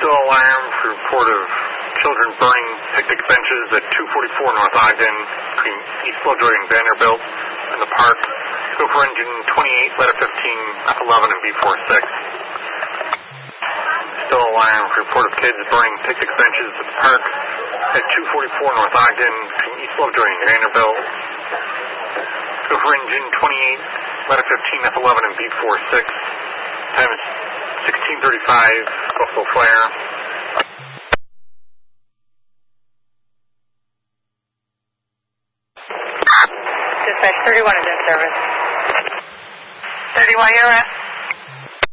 Still alarm for report of children burning picnic benches at 244 North Ogden between East Lovejoy and Vanderbilt in the park. Go for engine 28, letter 15, F11 and B46. Still alarm for report of kids burning picnic benches at the park at 244 North Ogden between East Lovejoy and Vanderbilt. Go for engine 28, letter 15, F11 and B46. Time is 16:35, Buffalo Fire. Dispatch 31 is in service. 31, you're at.